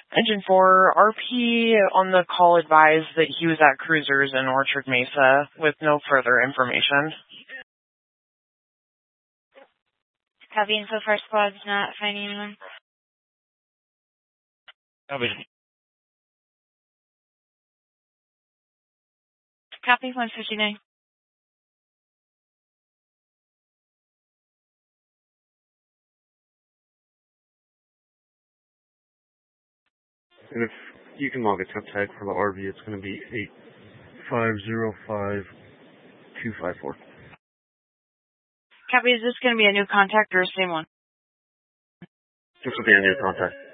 Engine 4, RP on the call advised that he was at Cruisers in Orchard Mesa with no further information. Copy, and so far squad's not finding anyone. Copy. Copy, 159. And if you can log a temp tag for the RV, it's going to be 8505254. Copy, is this going to be a new contact or the same one? This will be a new contact.